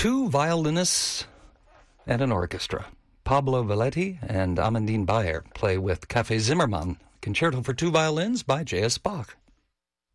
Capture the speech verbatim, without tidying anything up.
two violinists and an orchestra. Pablo Valetti and Amandine Bayer play with Café Zimmermann, Concerto for Two Violins by J S. Bach.